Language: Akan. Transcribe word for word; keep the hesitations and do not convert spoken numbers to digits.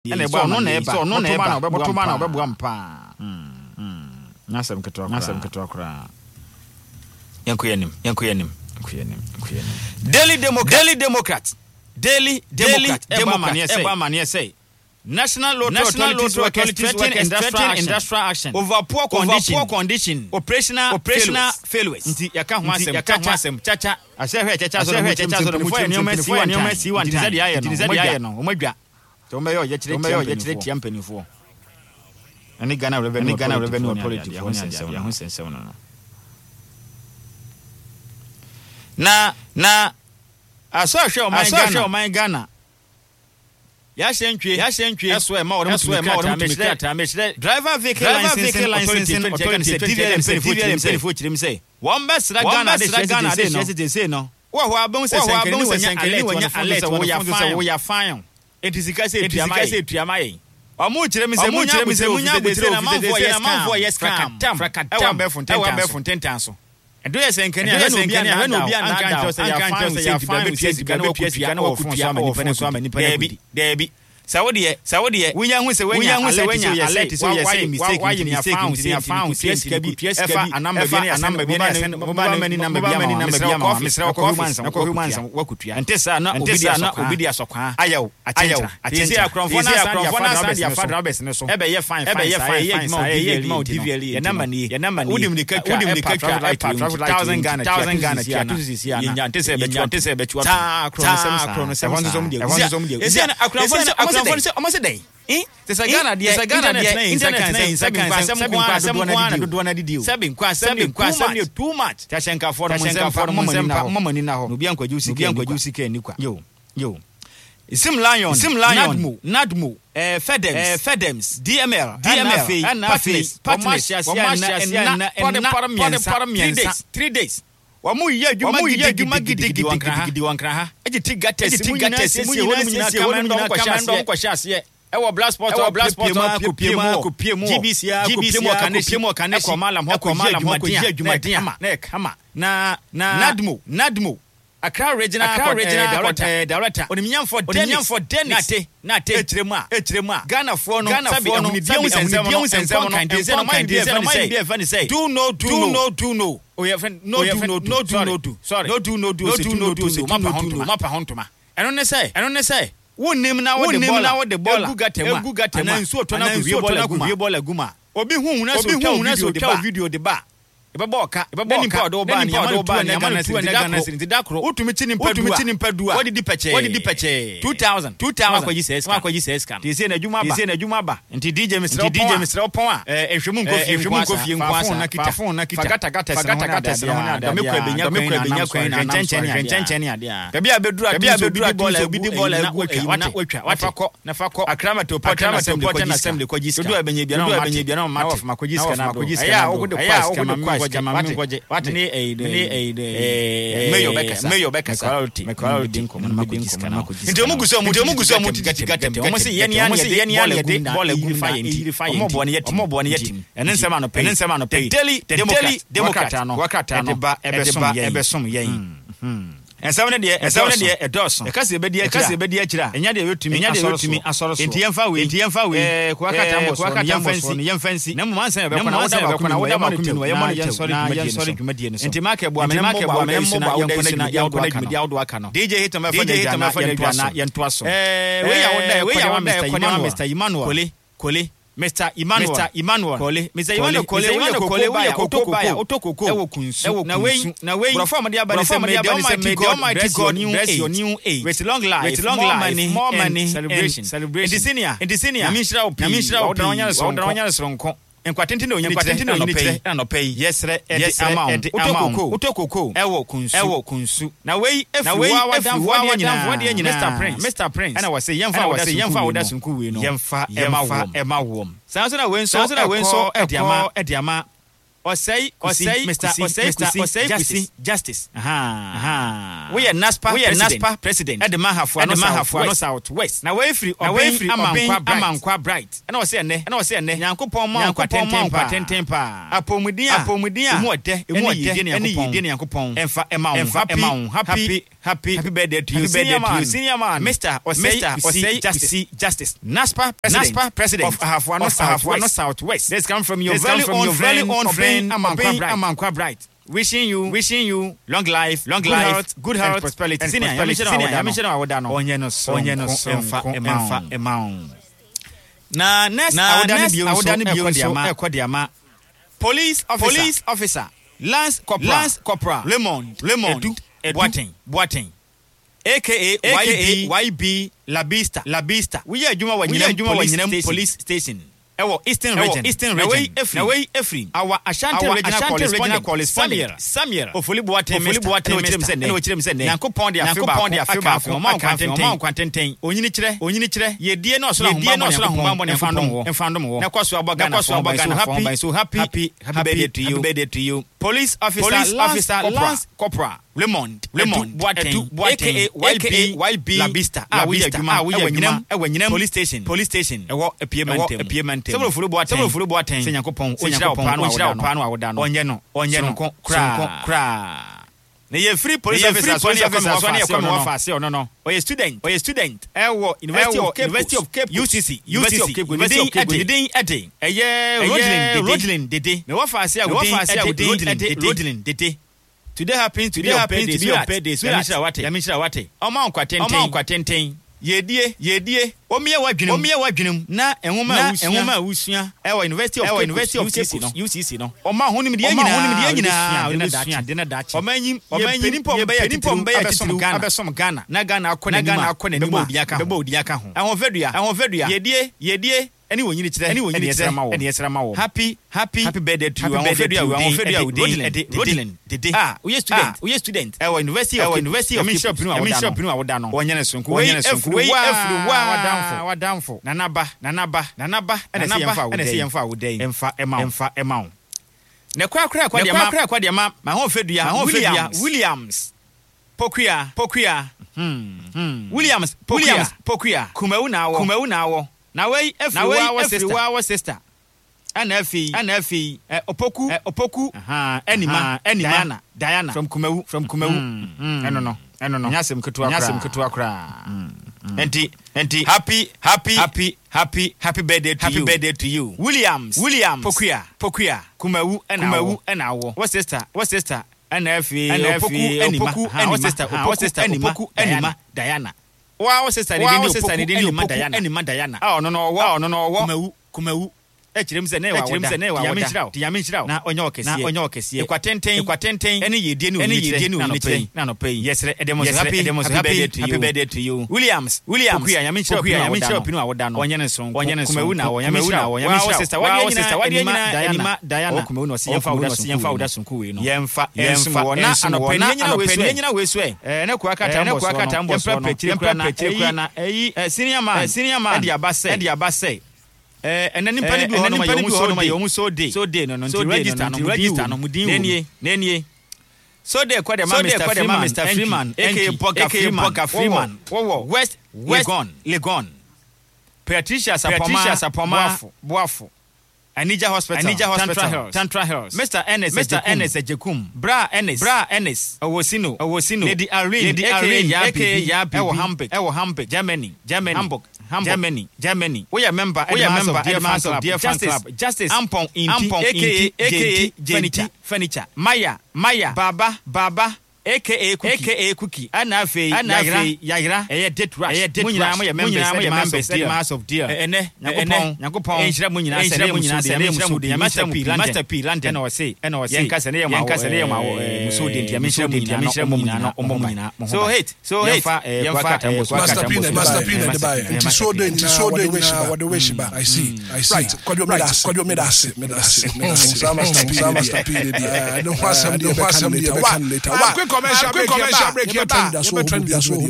ene ba no na eba no na eba obetoma na obebu ampa mm mm nasem keto akra nasem keto akra yankoyanim yankoyanim yankoyanim yankoyanim Daily Democrat Daily Democrat Daily Democrat eba mane say National Lottery Authority threaten industrial, industrial action over poor condition, over poor condition operational operational failures. Nti yaka ho asem yaka ho asem chacha asehwe chacha so hwe chacha so before nyoma si one nyoma si one time ya no mo ya no mo dwa to mo yo yekire tiam yekire tiam panifo ani Ghana revenue Ghana revenue authority for ya ho sense no na na aso hwe o man Ghana o man Ghana ya shentwe ya shentwe eso e ma wore mutu e ma wore mutu kata me shire driver vehicle licensing authority D V L M penifo chirim say one best Ghana de Ghana de say no wo ho abon se senkeni wonya alert wo ya fine wo ya fine etisika say etisika say tuama yen omo chirim say munya chirim say munya botire na manfo yes manfo yes frakatam frakatam e wa be fontentan so edo yes senkeni e senkeni e no bia na kan say ya fine ya fine sika na okutua na okutua ma nipa na so ma nipa na bi debi Saudi Saudi wunya hu se wenya wenya alert so yes say mistake why mistake ni found yes kabi efa anamba bi na anamba bi na send mobile mani number bi ma misra ko misra ko humansa ko humansa wakutua ntesa na obidia na obidia sokwa ayaw ayaw atenti akronfo na akronfo na sa dia fadra bes ne so ebe ye fine ebe ye fine ye ma D V L ye number ni ye number ni udim ni kakwa udim ni kakwa one thousand Ghana one thousand Ghana tia tu sisi ya nya ntesa be tu ntesa be tu ta akron sem sa sem dia sem dia esi na akronfo for say almost day eh the Sagana the Sagana the internet na insaka sem kwa sem kwa na dodo na didio sem kwa sem kwa sem too much tashenka for mo sem for mo sem mo ni na ho no bia nkwaji usike bia nkwaji usike ni kwa yo yo sim lion sim lion nadmo nadmo eh fedems eh fedems D M L D M L and partners partners na na three days three days wamu ye adwuma adwuma gidigidi wankra wankra ha ejiti gates mu gates mu nyina siesie wonu nyina kamando kwahye e wo blast sport wo blast sport ko piemu ko piemu G B C ko piemu kan piemu kan ko malam ho ko malam ho ko ye adwumaden ama na kama na na nadmo nadmo Accra regional Accra regional director director onimnyamfo onimnyamfo Dennis nate etremu a etremu a Ghana for no Ghana for no biom sensem no sensem no kan dey say no mind dey say no mind dey funny say do no do no do no oh your friend no do no do no do no do sorry no do no do no do no do mapa hontoma mapa hontoma eno ne say eno ne say wonnim na wo de ball na wo de ball egu gatema egu gatema na nso to na ku wie ball aguma obi hu na so tell video de ba Ibaba oka ibaba oka do ba ni amado ba ni amana si Ghana si ndakro utumi chini mpadua utumi chini mpadua wodi dipeche wodi dipeche two thousand two thousand kwa jise ska kwa jise ska tise na juma ba tise na juma ba nti D J Misra D J Misra opon a ehwemu nkofie ehwemu nkofie nkwasa na kita phone na kita fagata gata fagata gata se na da me kwa benya kwa benya kwa na nchenchen ya nchenchen ya dia kabi abeduru kabi abeduru bola obi di bola egu na watwa watako na fako akrama to portama to portama assembly kwa jise do abenya bia na abenya bia na mate makojiska na makojiska na ogode kwa Jama mkoje wati ni eh eh meyo beka meyo beka quality quality makujiska na ndio Mungu sio ndio Mungu sio mtu katikati omo se yani yani yani yani ball gu fire omo bo ne yetim omo bo ne yetim enen sema no pe enen sema no pe daily democrat no wakata no eba ebesom ebesom yen Ensawo ne de ensawo ne de edoso e kase ebedi akira kase ebedi akira enya de wetumi enya de wetumi asoro so enti yemfa we enti yemfa we eh kwa kata mbo kwa kata fancy ne yemfancy na mo mansa be kwa na woda ba kwa na woda ma kunu ye mo ne yensori yensori dwumadie ne so enti make bo me make bo me mo ba woda na ya woda dwumadie awodo aka no D J hit me for the jana na yento aso eh we ya woda we ya woda Mister Emmanuel kole kole Mister Emmanuel Mister Emmanuel Kole Mister Emmanuel Kole Emmanuel Kole wa otokoko otokoko ewo kunsu na we na we perform the abali say may the almighty God bless your new age your new age with long life with long life more money celebration celebration indisinia indisinia na mishra opi na mishra opi na wanya sonko enkwatente na onyini kwatente na onyini na no pay yesre edi amount otokoko otokoko ewo kunsu ewo kunsu na we na we efu wa nyina Mister Prince Mister Prince ana wase yemfa wase yemfa woda sunku we no yemfa ema ema wom sanso na we nso na we nso ediama ediama osei osei Mister osei Mister osei justice justice aha aha We are NASPA we are NASPA president. At the Mahafua no Mahafua no Southwest. Na we free obey free amankwa bright. Na o say ene na o say ene Nyankopon ma nkwa tentempa tentempa. Apomudin a apomudin a emu ode emu ode ne Nyankopon. Emfa ema emfa ema happy happy happy birthday to you senior man senior man Mister Osei Osei Justice Justice NASPA president NASPA president of Ahafua no Southwest. This come from your very own friend Amankwa bright. Wishing you, wishing you long life, long good life, health, good health, and prosperity. Senior, I mentioned our dano. Onye no so, onye no so, emfa, emfa, emfa. Na next, na next, awodani biyo so, ekwa diama. Police officer, police officer, Lance Corporal, Lance Corporal, Lemon, Lemon, Edu, Edu, Boateng, Boateng, A K A Y B, Y B, Labista, Labista. We are Juma Wanyam, Juma Wanyam Police Station. Ewo Eastern Region, Eastern Region. Na way Efrim. Our Ashanti Regional correspondent Samuel Ofuli Boateng, Ofuli Boateng Mister Ne Ochirem se ne. Nyankopon de afiba de afiba afo ma kwantenten kwantenten. Onyini kire, onyini kire. Ye die no so ahomba no so ahomba no enfandom wo. Enfandom wo. Na kwaso aboga na kwaso aboga na happy so happy happy happy birthday to you. Happy birthday to you. Police officer, police officer Lance Corporal Lemond, Lemond, Boateng, Boateng, A K A Y B, Labista, Labista, ah, we are Nyam, we Nyam, police station, police station, ewo epiementem, epiementem. Several fulu Boateng, several fulu Boateng. Se Nyankopon, o Nyankopon, o Nyankopon, onye no, onye no, kra, kra. Na ye free police officer, so na come off as come off as no no. O ye student, o ye student. Ewo University of Cape, University of Cape, U C C, University of Cape, University of Cape, Within Ede. Eye Rodlin, Rodlin Dede. Me wa fa se Rodlin, Rodlin Dede. Today happens today happens to be your birthday. So Yamishira Wate, Yamishira Wate. Oma nkwa tenten, Oma nkwa tenten. Yedie, yedie. Omiye wadwinum, omiye wadwinum. Na enwoma awusua, enwoma awusua. Ewa University of Cape, University of Cape, U C C no. Oma honim de nyina, oma honim de nyina. De na dachi, de na dachi. Oma nyim, oma nyim pombe ya pombe ya titiru, abesom Ghana. Na Ghana akone, na Ghana akone ni mo diaka, bebo odiaka ho. Ehon vedua, ehon vedua. Yedie, yedie. Any one you need any one you need any extra mawo. Happy, happy, happy birthday to you. Happy birthday to you. Happy birthday to you. Rodlin, Dede. Ah, we are student. We are student. Our university, our university. I mean, shop, I mean, shop, I would down. One year soon. One year soon. Way every wa down for. Wa down for. Nanaba, nanaba, nanaba, and nanaba, and I see emfa uday. Emfa emma, emfa emma. Ne kwa kwa kwa dia ma, kwa dia ma. My home fedua, my home fedua. Williams. Pokuya, Pokuya. Hmm, hmm. Williams, Williams, Pokuya. Kumeu na wo, kumeu na wo. Na way every our sister. And Effie, and Effie, Opoku, Opoku, aha, Enima, Enima, Diana, from Kumeu, from Kumeu. I don't know, I don't know. Yasim Kutua, Yasim Kutua. Enti, enti, happy, happy, happy, happy, happy birthday to you. Happy birthday to you. Williams, Williams, Pokuya, Pokuya, Kumeu, and Kumeu, and our. What sister? What sister? And Effie, and Effie, Opoku, and sister, what sister? Opoku, Enima, Diana. Wow, sister, wow, sister, ni deni ma Diana. Eni ma Diana. Ah, no no, wow, no no, wow. Kumeu, kumeu. Echirem se ne wa, echirem se ne wa. Yamenchirawo, yamenchirawo. Na onyo okesie, na onyo okesie. Ekwatenten, ekwatenten. Eni ye die ni eni ye die ni eni na no pay. Yes, edemo so happy, edemo so happy birthday to you. Happy birthday to you. Williams, Williams. Okuya, yamenchirawo, yamenchirawo pinu awoda no. Onye ne so, onye ne so. Kumeu na wo, yamenchirawo, yamenchirawo. Wow, sister, wadi sister, wadi nyina Diana. Diana. Kumeu no si yemfa oda, si yemfa oda sunku we no. Yemfa, yemfa. Na anope nyina we so. Nyina we so. Eh, na kwa kata mbo so. Na kwa kata mbo so. Yempa petire na eyi senior man, senior man. Edi abase, edi abase. Eh, and then in Penny Blue, my own so day, so day, no, no, so register, no, register, no, Nenye, Nenye. So they quite a man, Mister Freeman, aka Poka Freeman, West, Legon, Legon, Patricia Sapoma, Sapoma, Boafo, Anija Hospital, Anija Hospital, Tantra Hills, Mister Ennis, Mister Ennis, Jekum, Bra Ennis, Bra Ennis, Owosino, Owosino, Lady Irene, Lady Irene, aka Yabi, Ewo Hamburg, Ewo Hamburg, Germany, Germany, Hamburg. Germany, Germany. We are member, we are member, dear fans of dear fan club. Justice, Ampon, Ampon, aka, aka, Furniture, Furniture. Maya, Maya, Baba, Baba. A K A Cookie, A K A Cookie, Anafe, Anafe, Yagra, a dead rush, a dead rush, a members, a mass of dear, and Nakopon, Nakopon, and Shramunina, Shramunina, Master P, Master P, London, or say, and or say, Casanema, Casanema, Musudin, Yamishamina, Omomina, Omomina. So hate, so hate, Master P, Master P, the buyer, and so then, so they wish about the wish about. I see, I see. Right, Quadromedas, Quadromedas, Medas, Master P, I don't want some, don't want some later. Commercial break, commercial break, you're back.